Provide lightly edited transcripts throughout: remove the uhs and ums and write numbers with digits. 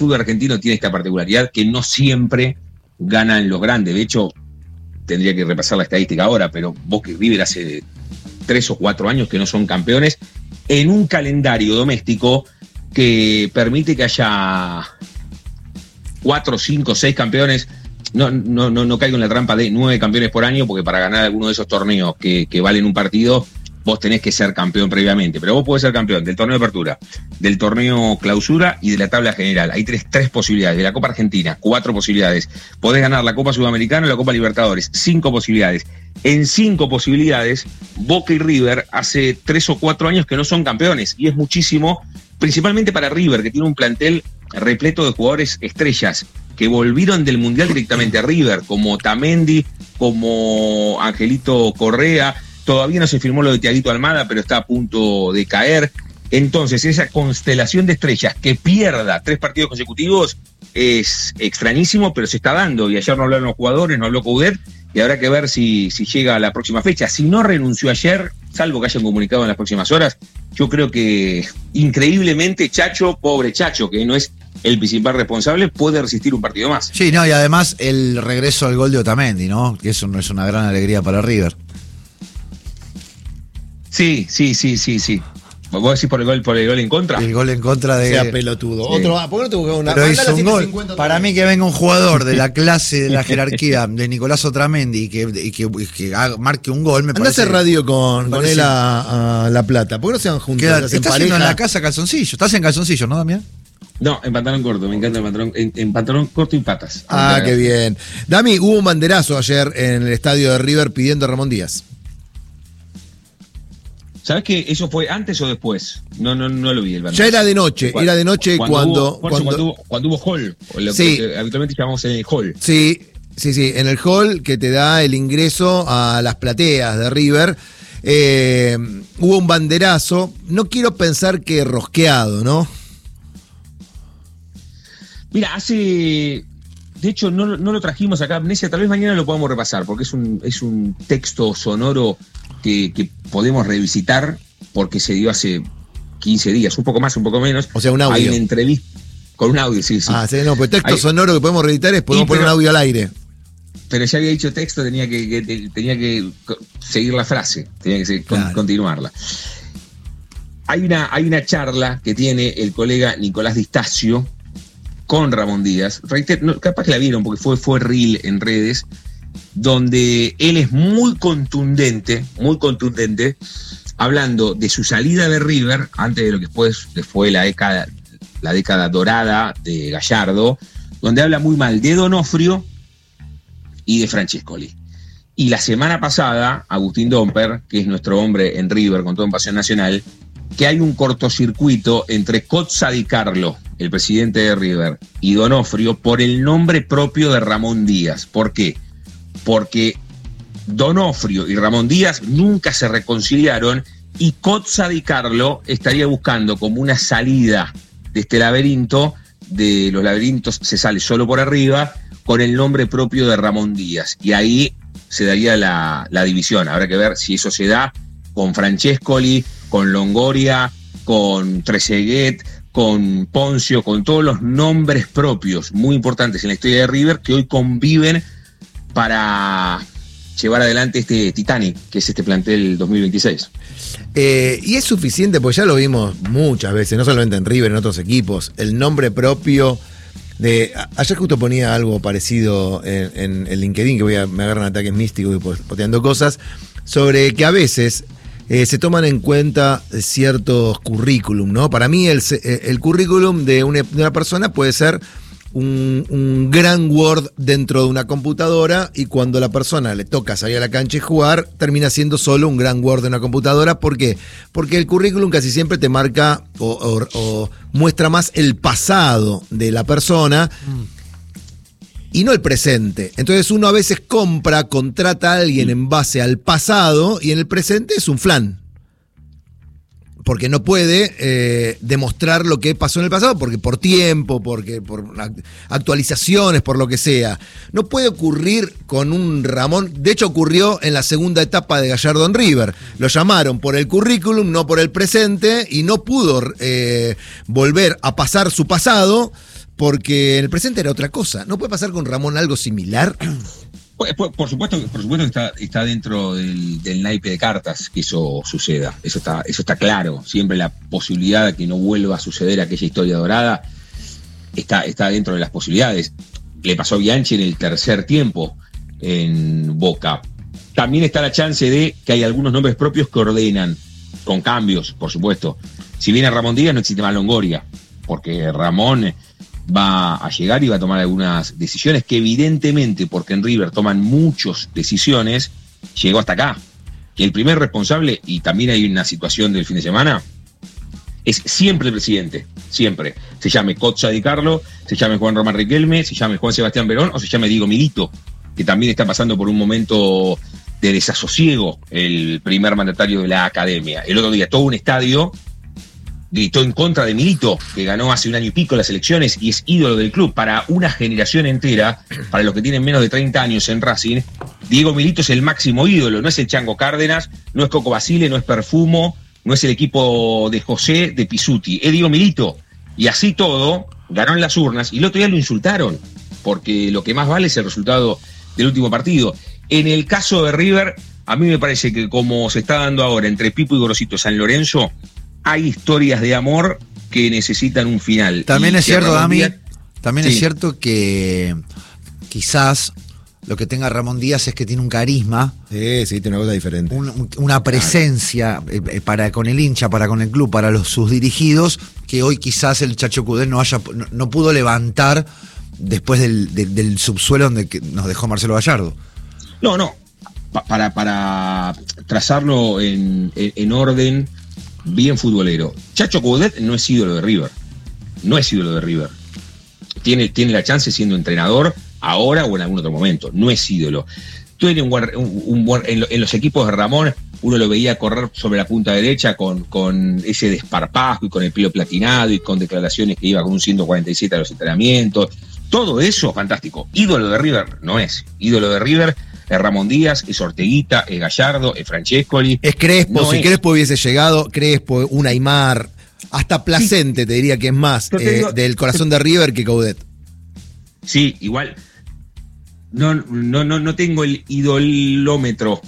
fútbol argentino tiene esta particularidad que no siempre ganan los grandes. De hecho, tendría que repasar la estadística ahora, pero Boca y River hace 3 o 4 años que no son campeones en un calendario doméstico que permite que haya 4, 5, 6 campeones. No caigo en la trampa de 9 campeones por año, porque para ganar alguno de esos torneos que valen un partido, vos tenés que ser campeón previamente. Pero vos podés ser campeón del torneo de apertura, del torneo clausura y de la tabla general. Hay tres posibilidades. De la Copa Argentina, 4 posibilidades. Podés ganar la Copa Sudamericana o la Copa Libertadores, 5 posibilidades. En 5 posibilidades, Boca y River hace 3 o 4 años que no son campeones. Y es muchísimo, principalmente para River, que tiene un plantel repleto de jugadores estrellas que volvieron del Mundial directamente a River, como Tamendi, como Angelito Correa. Todavía no se firmó lo de Thiaguito Almada, pero está a punto de caer. Entonces, esa constelación de estrellas que pierda 3 partidos consecutivos es extrañísimo, pero se está dando. Y ayer no hablaron los jugadores, no habló Coudet, y habrá que ver si llega a la próxima fecha. Si no renunció ayer, salvo que hayan comunicado en las próximas horas, yo creo que increíblemente Chacho, pobre Chacho, que no es el principal responsable, puede resistir un partido más. Sí, no, y además el regreso al gol de Otamendi, ¿no? Que eso no es una gran alegría para River. Sí. ¿Vos decís por el gol en contra? El gol en contra de... Sea pelotudo. Sí. Otro, ¿por qué no te buscas una? Pero hizo un gol. Para mí que venga un jugador de la clase, de la jerarquía de Nicolás Otamendi y que marque un gol, me parece... Andá a hacer radio con él a La Plata. ¿Por qué no se van juntos? Estás haciendo en la casa calzoncillo. Estás en calzoncillo, ¿no, Damián? No, en pantalón corto, me encanta el pantalón, en pantalón corto y patas. Qué bien. Dami, hubo un banderazo ayer en el estadio de River pidiendo a Ramón Díaz. ¿Sabes qué? ¿Eso fue antes o después? No lo vi el banderazo. Ya era de noche, cuando hubo hall, o lo que habitualmente llamamos en el hall. Sí, en el hall que te da el ingreso a las plateas de River. Hubo un banderazo, no quiero pensar que rosqueado, ¿no? Mira, de hecho no lo trajimos acá, Amnesia, tal vez mañana lo podamos repasar, porque es un texto sonoro que podemos revisitar, porque se dio hace 15 días, un poco más, un poco menos. O sea, un audio. Hay una entrevista con un audio, sí. Pues texto sonoro que podemos reeditar es podemos poner un audio al aire. Pero ya había dicho texto, tenía que seguir la frase, tenía que continuarla. Hay una charla que tiene el colega Nicolás Di Stasio con Ramón Díaz, capaz que la vieron porque fue reel en redes, donde él es muy contundente, hablando de su salida de River, antes de lo que después fue la década dorada de Gallardo, donde habla muy mal de Donofrio y de Francescoli. Y la semana pasada, Agustín Domper, que es nuestro hombre en River con todo en Pasión Nacional, que hay un cortocircuito entre Cozza Di Carlo, el presidente de River, y Donofrio por el nombre propio de Ramón Díaz. ¿Por qué? Porque Donofrio y Ramón Díaz nunca se reconciliaron y Cozza Di Carlo estaría buscando como una salida de este laberinto. De los laberintos se sale solo por arriba con el nombre propio de Ramón Díaz, y ahí se daría la división. Habrá que ver si eso se da con Francescoli, con Longoria, con Trezeguet, con Poncio, con todos los nombres propios muy importantes en la historia de River que hoy conviven para llevar adelante este Titanic, que es este plantel 2026. Y es suficiente, porque ya lo vimos muchas veces, no solamente en River, en otros equipos, el nombre propio de... Ayer justo ponía algo parecido en el LinkedIn, que me agarran ataques místicos y posteando cosas, sobre que a veces se toman en cuenta ciertos currículum, ¿no? Para mí el currículum de una persona puede ser un gran Word dentro de una computadora, y cuando la persona le toca salir a la cancha y jugar, termina siendo solo un gran Word de una computadora. ¿Por qué? Porque el currículum casi siempre te marca o muestra más el pasado de la persona y no el presente. Entonces uno a veces contrata a alguien en base al pasado, y en el presente es un flan. Porque no puede demostrar lo que pasó en el pasado, porque por tiempo, por actualizaciones, por lo que sea. No puede ocurrir con un Ramón. De hecho, ocurrió en la segunda etapa de Gallardo en River. Lo llamaron por el currículum, no por el presente, y no pudo volver a pasar su pasado, porque en el presente era otra cosa. ¿No puede pasar con Ramón algo similar? Por supuesto que está dentro del naipe de cartas que eso suceda. Eso está claro. Siempre la posibilidad de que no vuelva a suceder aquella historia dorada está dentro de las posibilidades. Le pasó a Bianchi en el tercer tiempo en Boca. También está la chance de que hay algunos nombres propios que ordenan, con cambios, por supuesto. Si viene Ramón Díaz, no existe más Longoria, porque Ramón va a llegar y va a tomar algunas decisiones que evidentemente, porque en River toman muchas decisiones, llegó hasta acá. Que el primer responsable, y también hay una situación del fin de semana, es siempre el presidente, siempre. Se llame Cozza Di Carlo, se llame Juan Román Riquelme, se llame Juan Sebastián Verón o se llame Diego Milito, que también está pasando por un momento de desasosiego, el primer mandatario de la academia. El otro día todo un estadio gritó en contra de Milito, que ganó hace un año y pico las elecciones y es ídolo del club para una generación entera. Para los que tienen menos de 30 años en Racing, Diego Milito es el máximo ídolo, no es el Chango Cárdenas, no es Coco Basile, no es Perfumo, no es el equipo de José de Pisuti, es Diego Milito. Y así todo, ganó en las urnas y el otro día lo insultaron, porque lo que más vale es el resultado del último partido. En el caso de River, a mí me parece que como se está dando ahora entre Pipo y Gorosito San Lorenzo, hay historias de amor que necesitan un final. También es cierto, Dami, Sí. es cierto que quizás lo que tenga Ramón Díaz es que tiene un carisma, Sí, tiene una cosa diferente. una presencia para con el hincha, para con el club, para sus dirigidos, que hoy quizás el Chacho Coudet no pudo levantar después del subsuelo donde nos dejó Marcelo Gallardo. No. Para trazarlo en orden bien futbolero. Chacho Coudet no es ídolo de River. No es ídolo de River. Tiene la chance siendo entrenador ahora o en algún otro momento. No es ídolo. En los equipos de Ramón, uno lo veía correr sobre la punta derecha con ese desparpajo y con el pelo platinado y con declaraciones que iba con un 147 a los entrenamientos. Todo eso, fantástico. Ídolo de River no es. Ídolo de River es Ramón Díaz, es Orteguita, es Gallardo, es Francescoli. Es Crespo, No si es. Crespo hubiese llegado, Crespo, un Aymar, hasta Placente te diría que es más del corazón de River que Coudet. Sí, igual. No tengo el idolómetro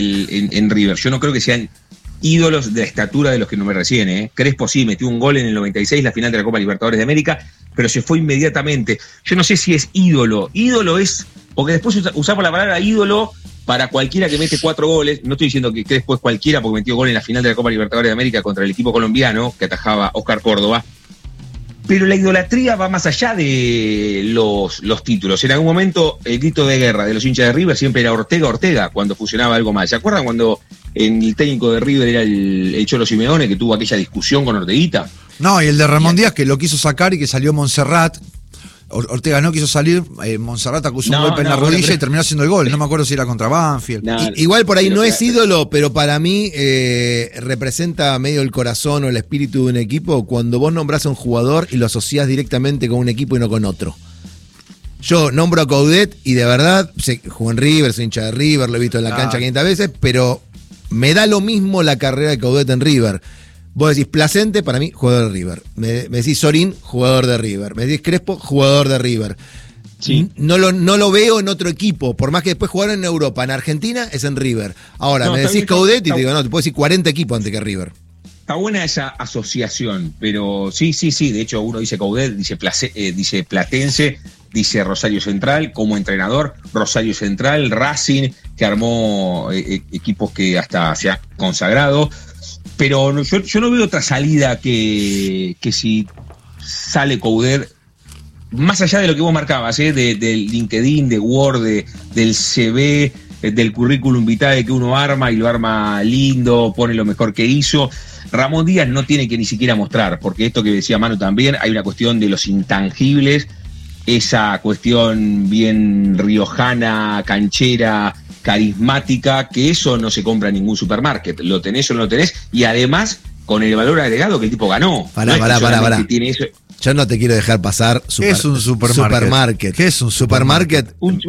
en River. Yo no creo que sean ídolos de la estatura de los que nombré recién. Crespo sí, metió un gol en el 96, la final de la Copa Libertadores de América, pero se fue inmediatamente. Yo no sé si es ídolo. Ídolo es, porque después usamos la palabra ídolo para cualquiera que mete 4 goles. No estoy diciendo que Crespo es cualquiera porque metió gol en la final de la Copa Libertadores de América contra el equipo colombiano que atajaba Oscar Córdoba. Pero la idolatría va más allá de los títulos. En algún momento el grito de guerra de los hinchas de River siempre era Ortega cuando funcionaba algo mal. ¿Se acuerdan cuando el técnico de River era el Cholo Simeone, que tuvo aquella discusión con Orteguita? No, y el de Ramón Díaz, que lo quiso sacar y que salió Montserrat. Ortega no quiso salir, Montserrat acusó un golpe en la rodilla y terminó haciendo el gol. No me acuerdo si era contra Banfield. Igual por ahí no es ídolo, pero para mí representa medio el corazón o el espíritu de un equipo cuando vos nombrás a un jugador y lo asociás directamente con un equipo y no con otro. Yo nombro a Coudet y de verdad, jugó en River, soy hincha de River, lo he visto en la cancha 500 veces, pero me da lo mismo la carrera de Coudet en River. Vos decís Placente, para mí, jugador de River. Me decís Sorín, jugador de River. Me decís Crespo, jugador de River. Sí. No lo veo en otro equipo. Por más que después jugaron en Europa. En Argentina es en River. Ahora, me decís Coudet y te digo, no, te puedo decir 40 equipos antes que River. Está buena esa asociación, pero sí. De hecho, uno dice Coudet, dice Platense, dice Rosario Central como entrenador. Rosario Central, Racing, que armó equipos que hasta se ha consagrado. Pero yo no veo otra salida que si sale Coudet, más allá de lo que vos marcabas, del LinkedIn, de Word, del CV, del currículum vitae que uno arma y lo arma lindo, pone lo mejor que hizo. Ramón Díaz no tiene que ni siquiera mostrar, porque esto que decía Manu también, hay una cuestión de los intangibles, esa cuestión bien riojana, canchera, carismática, que eso no se compra en ningún supermarket. Lo tenés o no lo tenés, y además con el valor agregado que el tipo ganó. Pará. Yo no te quiero dejar pasar. ¿Qué es un supermarket? ¿Qué es un supermarket? Un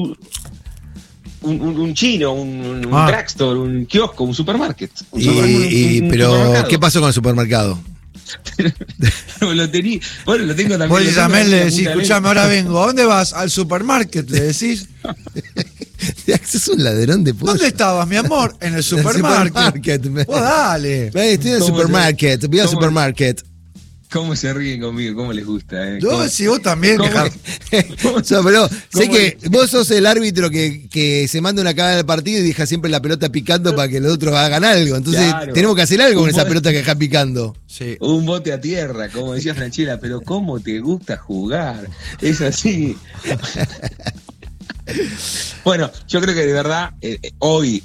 chino, un drugstore, un kiosco, un supermarket. Pero, ¿qué pasó con el supermercado? Pero lo tenía, bueno, lo tengo también. Vos llamé, le decís, escuchame, ahora vengo. ¿A dónde vas? Al supermarket, le decís. Sos un ladrón de pollo. ¿Dónde estabas, mi amor? En el supermarket. Vos dale. Estoy en el supermarket, voy al supermarket. ¿Cómo se ríen conmigo? ¿Cómo les gusta? Yo, si vos también. Pero sé que vos sos el árbitro que se manda una cagada del partido y deja siempre la pelota picando para que los otros hagan algo. Entonces claro, tenemos que hacer algo con esa pelota que deja picando. Sí. Un bote a tierra, como decía Franchella, pero ¿cómo te gusta jugar? Es así. Bueno, yo creo que de verdad, hoy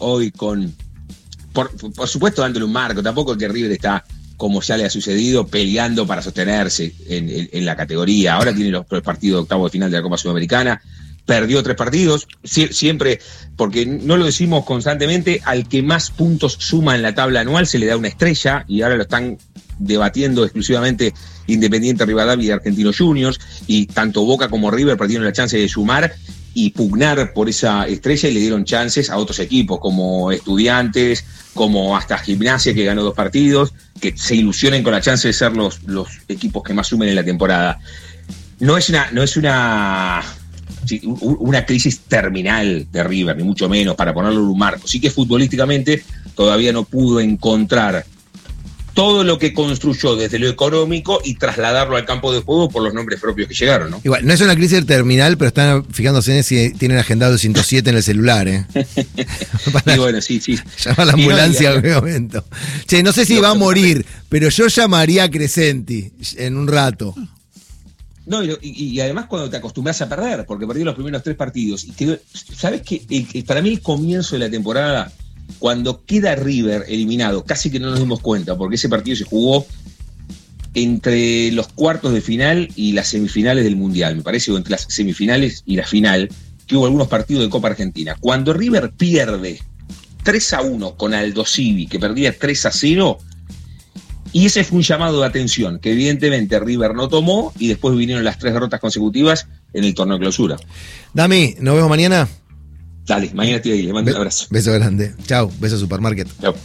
por supuesto dándole un marco, tampoco es que River está, como ya le ha sucedido, peleando para sostenerse en la categoría. Ahora tiene los partidos de octavo de final de la Copa Sudamericana, perdió 3 partidos, siempre, porque no lo decimos constantemente, al que más puntos suma en la tabla anual se le da una estrella, y ahora lo están debatiendo exclusivamente Independiente Rivadavia y Argentinos Juniors, y tanto Boca como River perdieron la chance de sumar y pugnar por esa estrella, y le dieron chances a otros equipos como Estudiantes, como hasta Gimnasia, que ganó 2 partidos, que se ilusionen con la chance de ser los equipos que más sumen en la temporada. No es una crisis terminal de River, ni mucho menos, para ponerlo en un marco. Sí que futbolísticamente todavía no pudo encontrar todo lo que construyó desde lo económico y trasladarlo al campo de juego por los nombres propios que llegaron, ¿no? Igual, no es una crisis terminal, pero están fijándose en si tienen agendado el 107 en el celular, ¿eh? Y bueno, sí. Llama a la ambulancia en algún momento. Che, no sé si va a morir, pero yo llamaría a Crescenti en un rato. No, y además cuando te acostumbras a perder, porque perdió los primeros 3 partidos. Y ¿sabes qué? Para mí el comienzo de la temporada, cuando queda River eliminado, casi que no nos dimos cuenta, porque ese partido se jugó entre los cuartos de final y las semifinales del Mundial, me parece, o entre las semifinales y la final, que hubo algunos partidos de Copa Argentina. Cuando River pierde 3-1 con Aldo Civi, que perdía 3-0, y ese fue un llamado de atención, que evidentemente River no tomó, y después vinieron las 3 derrotas consecutivas en el torneo de clausura. Dami, nos vemos mañana. Dale, mañana estoy ahí, le mando un abrazo. Beso grande. Chau, beso Supermarket. Chau.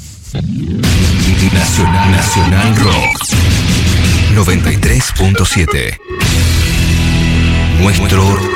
Nacional Rock 93.7. Nuestro